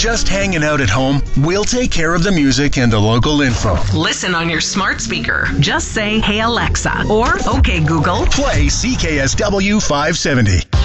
just hanging out at home, we'll take care of the music and the local info. Listen on your smart speaker. Just say, "Hey Alexa," or "Okay Google." Play CKSW 570.